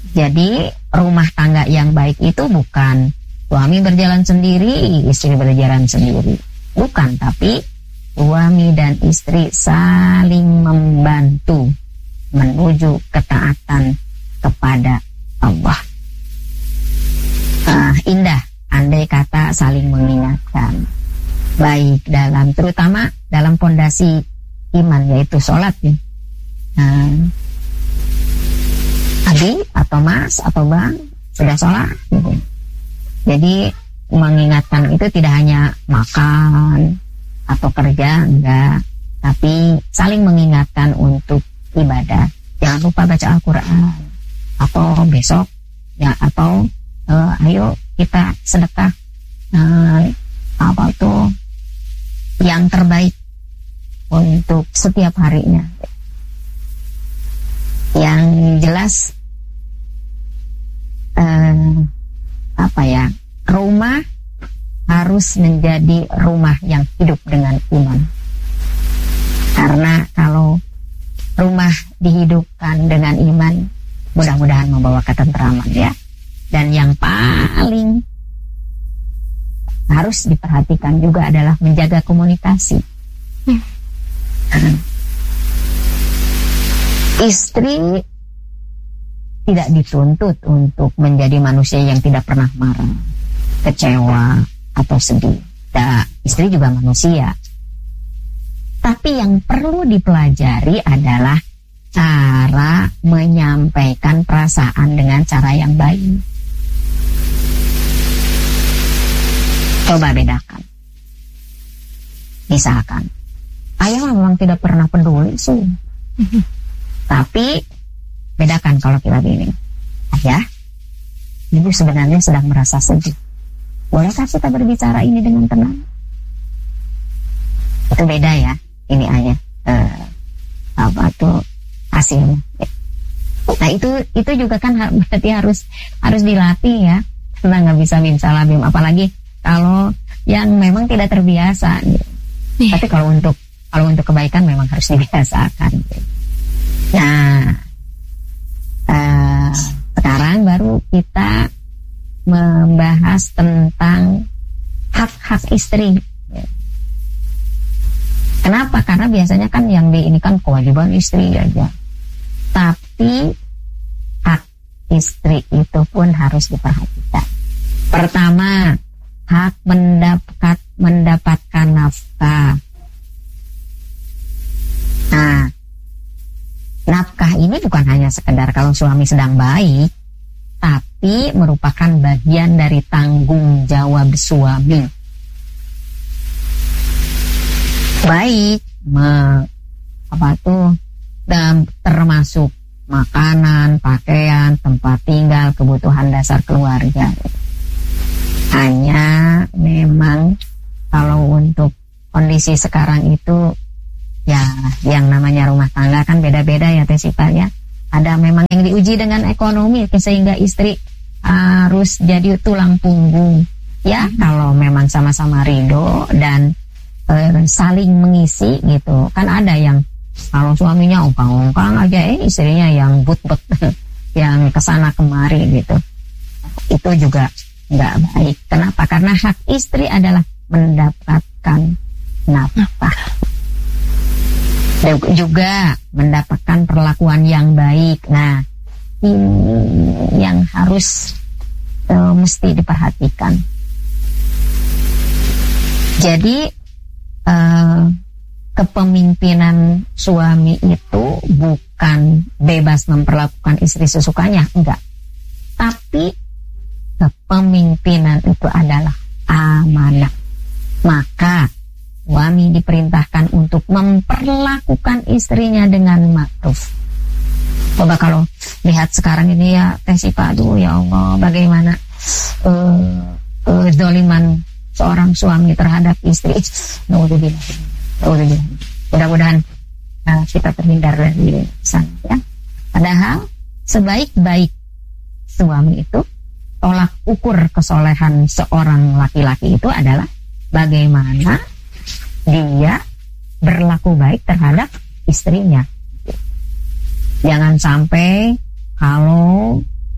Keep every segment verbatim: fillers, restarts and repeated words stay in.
Jadi rumah tangga yang baik itu bukan suami berjalan sendiri, istri berjalan sendiri. Bukan, tapi suami dan istri saling membantu menuju ketaatan kepada Allah. Uh, indah, andai kata saling mengingatkan. Baik dalam, terutama dalam pondasi iman, yaitu sholat ya. Nah, Abi atau Mas atau Bang sudah sholat gitu. Jadi mengingatkan itu tidak hanya makan atau kerja, enggak, tapi saling mengingatkan untuk ibadah. Jangan lupa baca Al-Quran, atau besok ya, atau uh, ayo kita sedekah uh, apa tuh yang terbaik untuk setiap harinya. Yang jelas uh, apa ya, rumah harus menjadi rumah yang hidup dengan iman. Karena kalau rumah dihidupkan dengan iman, mudah-mudahan membawa ketentraman ya. Dan yang paling harus diperhatikan juga adalah menjaga komunikasi. Hmm. Hmm. Istri tidak dituntut untuk menjadi manusia yang tidak pernah marah, kecewa, atau sedih. Nah, istri juga manusia. Tapi yang perlu dipelajari adalah cara menyampaikan perasaan dengan cara yang baik. Coba bedakan. Misalkan, ayah memang tidak pernah peduli sih. Tapi bedakan kalau kita gini, ayah, ibu sebenarnya sedang merasa sedih. Bolehkah kita berbicara ini dengan tenang? Itu beda ya, ini ayah. Eh, apa tuh hasilnya? Nah itu itu juga kan berarti harus harus dilatih ya. Karena nggak bisa bimsalabim, apalagi kalau yang memang tidak terbiasa. Gitu. Yeah. Tapi kalau untuk kalau untuk kebaikan memang harus dibiasakan. Gitu. Nah, uh, sekarang baru kita membahas tentang hak-hak istri. Kenapa? Karena biasanya kan yang di ini kan kewajiban istri aja. Tapi hak istri itu pun harus diperhatikan. Pertama, hak mendapat mendapatkan nafkah. Nah, nafkah ini bukan hanya sekedar kalau suami sedang baik, tapi merupakan bagian dari tanggung jawab suami. Baik, me, apa tuh, dan termasuk makanan, pakaian, tempat tinggal, kebutuhan dasar keluarga. Hanya memang kalau untuk kondisi sekarang itu ya yang namanya rumah tangga kan beda-beda ya Teh Sifat ya. Ada memang yang diuji dengan ekonomi sehingga istri harus jadi tulang punggung. Ya hmm. Kalau memang sama-sama ridho dan e, saling mengisi gitu. Kan ada yang kalau suaminya ongkang-ongkang aja eh istrinya yang but-but yang kesana kemari gitu. Itu juga nggak baik. Kenapa? Karena hak istri adalah mendapatkan nafkah. Dan juga mendapatkan perlakuan yang baik. Nah, ini yang harus uh, mesti diperhatikan. Jadi uh, kepemimpinan suami itu bukan bebas memperlakukan istri sesukanya, enggak. Tapi kepemimpinan itu adalah amanah. Maka suami diperintahkan untuk memperlakukan istrinya dengan ma'ruf. Coba kalau lihat sekarang ini ya Teh Sifat, aduh ya Allah, bagaimana uh, uh, zoliman seorang suami terhadap istri. Naudzubillah. Naudzubillah. Mudah-mudahan uh, kita terhindar dari sana ya. Padahal sebaik-baik suami itu, tolak ukur kesolehan seorang laki-laki itu adalah bagaimana dia berlaku baik terhadap istrinya. Jangan sampai kalau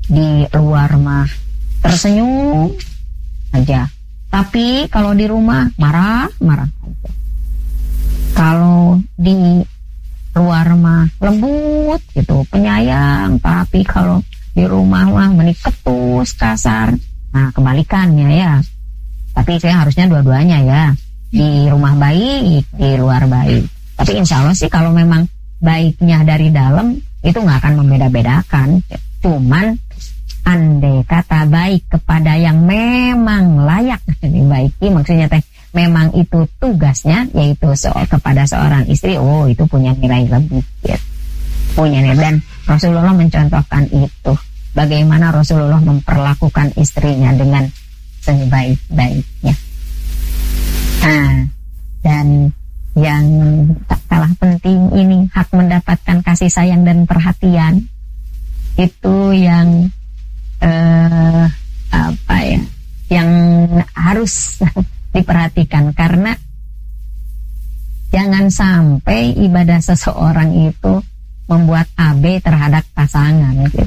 di luar mah tersenyum aja, tapi kalau di rumah marah-marah aja. Kalau di luar mah lembut gitu, penyayang, tapi kalau di rumah mah meniketus, kasar. Nah, kebalikannya ya. Tapi saya harusnya dua-duanya ya. Di rumah baik, di luar baik. Tapi insya Allah sih kalau memang baiknya dari dalam itu nggak akan membeda-bedakan. Cuman andai kata baik kepada yang memang layak dibaiki, maksudnya teh memang itu tugasnya, yaitu so, kepada seorang istri, oh itu punya nilai lebih ya. Punya nilai. Dan Rasulullah mencontohkan itu, bagaimana Rasulullah memperlakukan istrinya dengan sebaik-baiknya. Nah, dan yang tak kalah penting ini, hak mendapatkan kasih sayang dan perhatian itu yang eh, apa ya, yang harus diperhatikan, karena jangan sampai ibadah seseorang itu membuat abe terhadap pasangan gitu.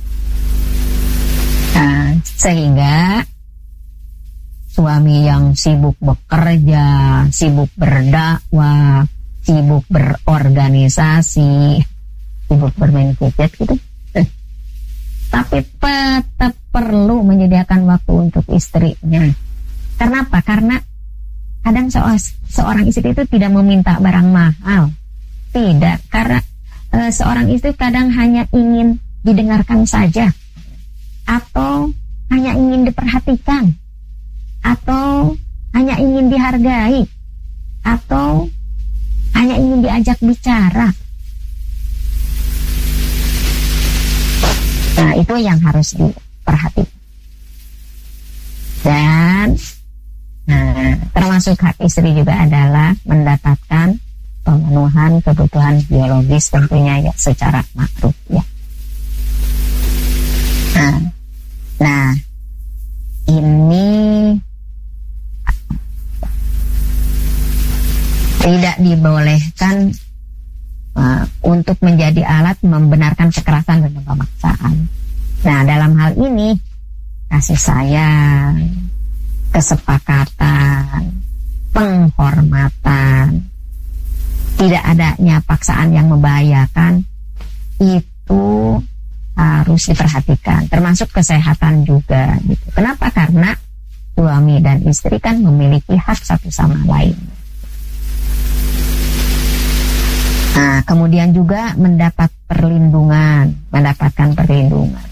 Nah, sehingga suami yang sibuk bekerja, sibuk berdakwah, sibuk berorganisasi, sibuk bermain gadget gitu, tapi tetap perlu menyediakan waktu untuk istrinya. Kenapa? Karena kadang se- seorang istri itu tidak meminta barang mahal, tidak, karena e, seorang istri kadang hanya ingin didengarkan saja, atau hanya ingin diperhatikan, atau hanya ingin dihargai, atau hanya ingin diajak bicara. Nah, itu yang harus diperhatikan. Dan nah, termasuk hak istri juga adalah mendapatkan pemenuhan kebutuhan biologis, tentunya ya secara makruf ya. Nah, nah ini tidak dibolehkan uh, untuk menjadi alat membenarkan kekerasan dan pemaksaan. Nah, dalam hal ini kasih sayang, kesepakatan, penghormatan, tidak adanya paksaan yang membahayakan itu harus diperhatikan, termasuk kesehatan juga gitu. Kenapa? Karena suami dan istri kan memiliki hak satu sama lain. Nah, kemudian juga mendapat perlindungan, mendapatkan perlindungan.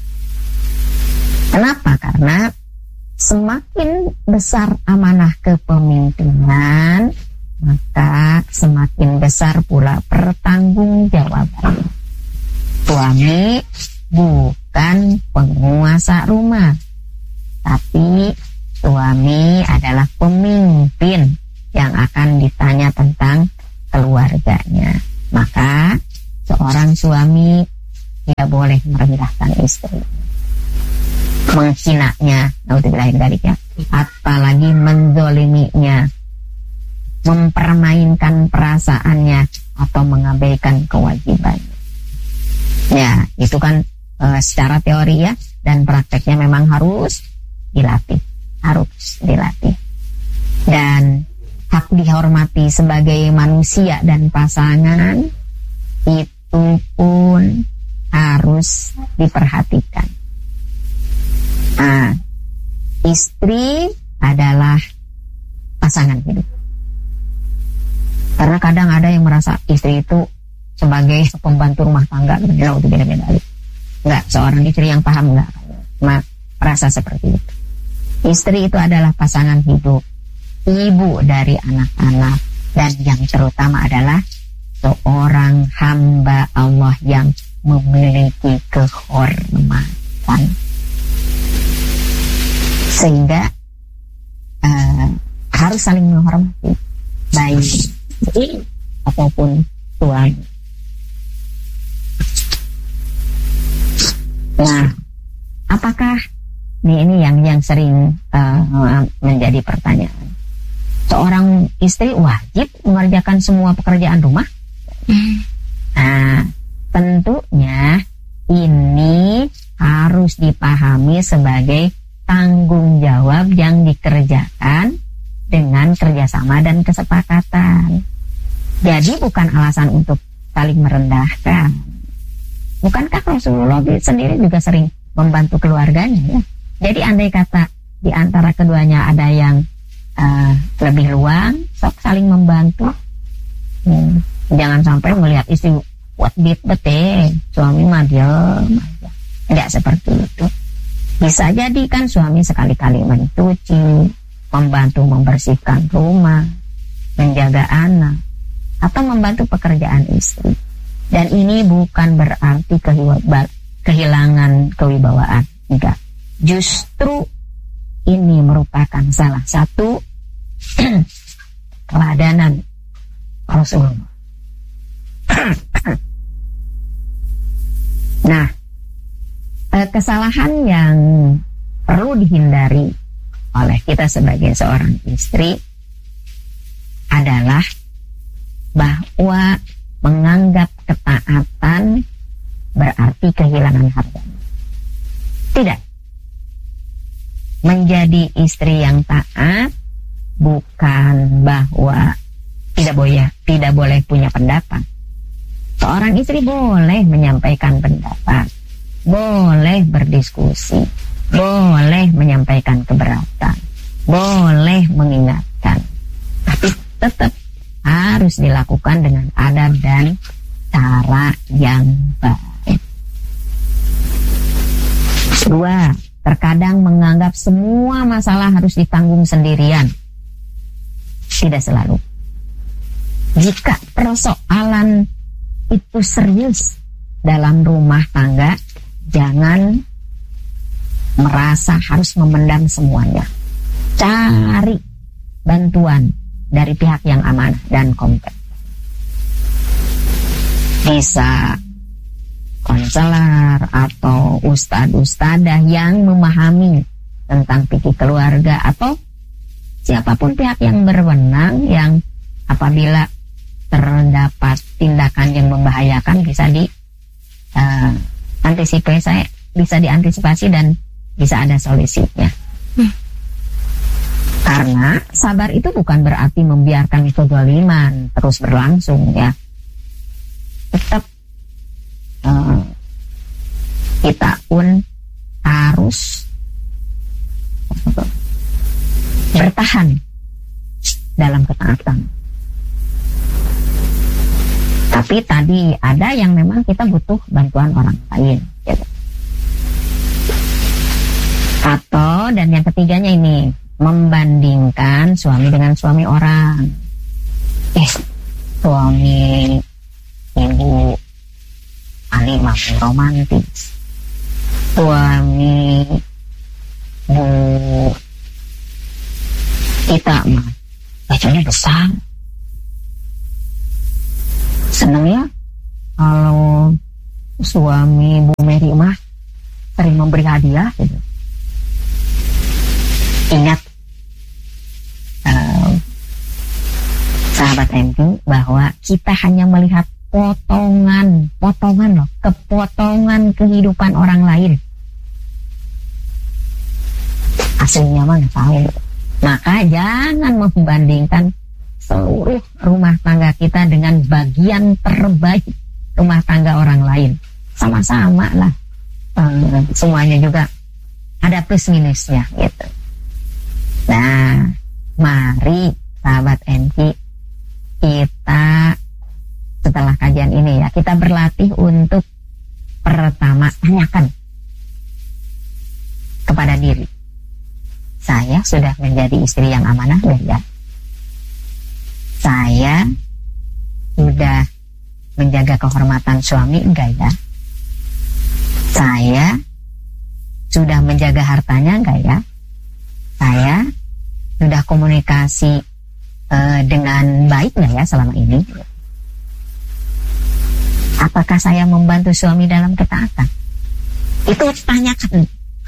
Kenapa? Karena semakin besar amanah kepemimpinan, maka semakin besar pula pertanggungjawaban. Suami bukan penguasa rumah, tapi suami adalah pemimpin yang akan ditanya tentang keluarganya. Maka seorang suami tidak boleh merendahkan istri, menghinanya, naudzubillahi min dzalik ya, apalagi menzoliminya, mempermainkan perasaannya, atau mengabaikan kewajibannya. Ya, itu kan e, secara teori ya, dan prakteknya memang harus dilatih, harus dilatih. Dan hak dihormati sebagai manusia dan pasangan itu pun harus diperhatikan. Nah, istri adalah pasangan hidup. Karena kadang ada yang merasa istri itu sebagai pembantu rumah tangga, benar itu beda-beda. Enggak, seorang istri yang paham enggak merasa seperti itu. Istri itu adalah pasangan hidup, ibu dari anak-anak, dan yang terutama adalah seorang hamba Allah yang memiliki kehormatan. Sehingga uh, harus saling menghormati, baik istri ataupun suami. Nah, apakah ini, ini yang yang sering uh, menjadi pertanyaan? Seorang istri wajib mengerjakan semua pekerjaan rumah? Hmm. Nah, tentunya ini harus ini sebagai tanggung jawab yang dikerjakan dengan kerjasama dan kesepakatan. Jadi bukan alasan untuk saling merendahkan. Bukankah Rasulullah sendiri juga sering membantu keluarganya ya? Jadi andai kata di antara keduanya ada yang uh, lebih luang, sok saling membantu. Hmm. Jangan sampai melihat istri buat bit bete, suami mah diam aja. Tidak seperti itu. Bisa jadi kan suami sekali-kali mencuci, membantu membersihkan rumah, menjaga anak, atau membantu pekerjaan istri. Dan ini bukan berarti kehilangan kewibawaan. Enggak. Justru ini merupakan salah satu teladanan Rasulullah. Nah, kesalahan yang perlu dihindari oleh kita sebagai seorang istri adalah bahwa menganggap ketaatan berarti kehilangan harga. Tidak. Menjadi istri yang taat bukan bahwa tidak boleh tidak boleh punya pendapat. Seorang istri boleh menyampaikan pendapat, boleh berdiskusi, boleh menyampaikan keberatan, boleh mengingatkan, tapi tetap harus dilakukan dengan adab dan cara yang baik. Dua, terkadang menganggap semua masalah harus ditanggung sendirian. Tidak selalu. Jika persoalan itu serius dalam rumah tangga, jangan merasa harus memendam semuanya. Cari bantuan dari pihak yang amanah dan kompeten. Bisa konselor atau ustad-ustadah yang memahami tentang fikih keluarga, atau siapapun pihak yang berwenang yang apabila terdapat tindakan yang membahayakan bisa di uh, antisipasi, bisa diantisipasi dan bisa ada solusinya. Hmm. Karena sabar itu bukan berarti membiarkan kezaliman terus berlangsung ya. Tetap uh, kita pun harus bertahan dalam ketaatan. Tapi tadi ada yang memang kita butuh bantuan orang lain gitu. Atau dan yang ketiganya ini, membandingkan suami dengan suami orang. Eh, suami ibu Ani mah romantis, suami bu kita mah bajunya besar. Seneng ya kalau suami Bu Mary mah sering memberi hadiah gitu. Ingat uh, sahabat M P bahwa kita hanya melihat potongan, potongan loh, kepotongan kehidupan orang lain. Aslinya mah nggak tahu. Maka jangan membandingkan seluruh rumah tangga kita dengan bagian terbaik rumah tangga orang lain. Sama-sama lah, uh, semuanya juga ada plus minusnya gitu. Nah, mari sahabat M K, kita setelah kajian ini ya, kita berlatih untuk pertama tanyakan kepada diri, saya sudah menjadi istri yang amanah enggak ya? Saya sudah menjaga kehormatan suami enggak ya? Saya sudah menjaga hartanya enggak ya? Saya sudah komunikasi uh, dengan baik nggak ya selama ini? Apakah saya membantu suami dalam ketaatan? Itu tanyakan.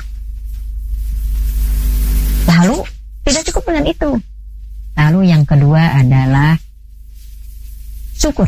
Lalu tidak cukup dengan itu. Lalu yang kedua adalah syukur.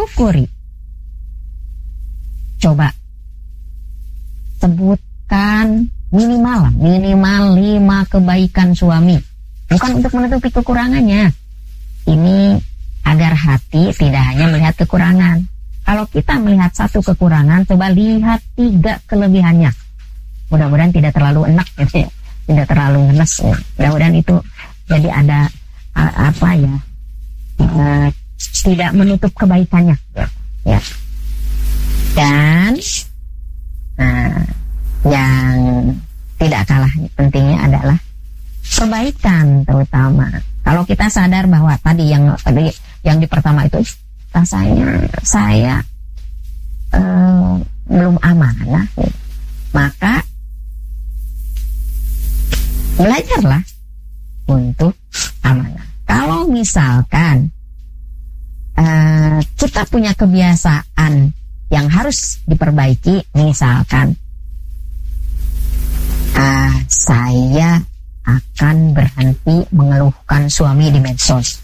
Syukuri. Coba sebutkan minimal, minimal lima kebaikan suami. Bukan untuk menutupi kekurangannya. Ini agar hati tidak hanya melihat kekurangan. Kalau kita melihat satu kekurangan, coba lihat tiga kelebihannya. Mudah-mudahan tidak terlalu enak, ya. Tidak terlalu ngenes. Ya. Mudah-mudahan itu jadi ada uh, apa ya, uh, tidak menutup kebaikannya. Ya. Dan uh, yang tidak kalah pentingnya adalah perbaikan, terutama kalau kita sadar bahwa tadi yang tadi yang di pertama itu rasanya saya uh, belum amanah, maka belajarlah untuk amanah. Kalau misalkan uh, kita punya kebiasaan yang harus diperbaiki, misalkan uh, saya akan berhenti mengeluhkan suami di medsos.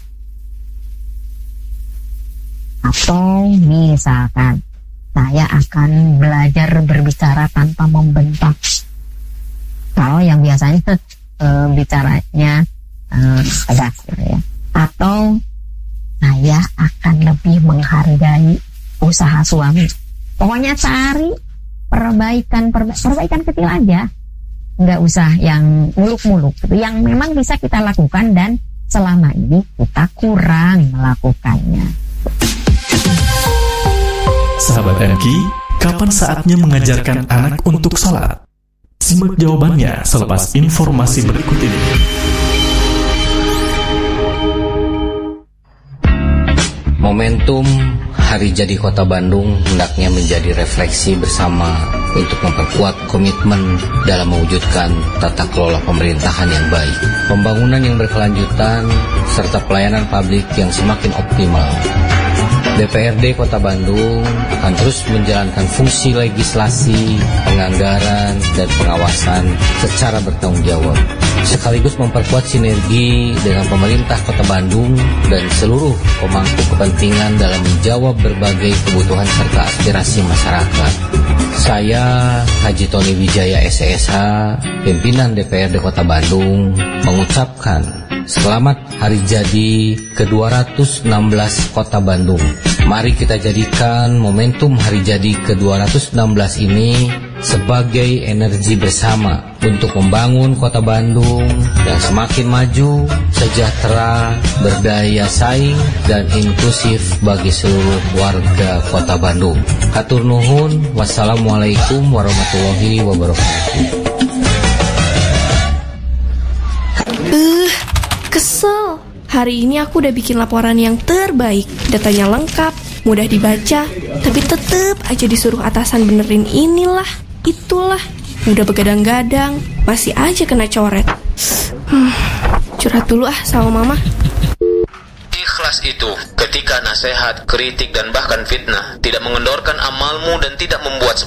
Atau misalkan saya akan belajar berbicara tanpa membentak. Kalau yang biasanya e, bicaranya e, tegas, ya. Atau saya akan lebih menghargai usaha suami. Pokoknya cari perbaikan perba- perbaikan kecil aja. Nggak usah yang muluk-muluk, yang memang bisa kita lakukan dan selama ini kita kurang melakukannya. Sahabat M K, kapan saatnya mengajarkan anak untuk sholat? Simak jawabannya selepas informasi berikut ini. Momentum Hari Jadi Kota Bandung hendaknya menjadi refleksi bersama untuk memperkuat komitmen dalam mewujudkan tata kelola pemerintahan yang baik, pembangunan yang berkelanjutan, serta pelayanan publik yang semakin optimal. D P R D Kota Bandung akan terus menjalankan fungsi legislasi, penganggaran, dan pengawasan secara bertanggung jawab, sekaligus memperkuat sinergi dengan pemerintah Kota Bandung dan seluruh pemangku kepentingan dalam menjawab berbagai kebutuhan serta aspirasi masyarakat. Saya, Haji Tony Wijaya S S H, pimpinan D P R D Kota Bandung, mengucapkan selamat Hari Jadi ke dua ratus enam belas Kota Bandung. Mari kita jadikan momentum Hari Jadi ke dua ratus enam belas ini sebagai energi bersama untuk membangun Kota Bandung yang semakin maju, sejahtera, berdaya saing, dan inklusif bagi seluruh warga Kota Bandung. Hatur nuhun, wassalamualaikum warahmatullahi wabarakatuh. Uh, kesel. Hari ini aku udah bikin laporan yang terbaik. Datanya lengkap, mudah dibaca, tapi tetep aja disuruh atasan benerin inilah, itulah. Udah begadang-gadang, masih aja kena coret. Hmm, curhat dulu ah sama mama. Ikhlas itu ketika nasihat, kritik, dan bahkan fitnah tidak mengendorkan amalmu dan tidak membuat